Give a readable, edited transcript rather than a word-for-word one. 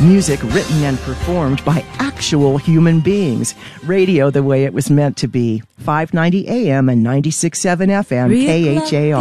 Music written and performed by actual human beings. Radio the way it was meant to be. 590 AM and 96.7 FM, KHAR.